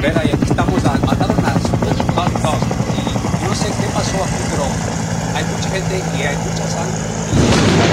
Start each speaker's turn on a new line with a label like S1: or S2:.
S1: aventurera y aquí mataron a hot dog. Y yo no sé qué pasó aquí, pero hay mucha gente y hay mucha sangre.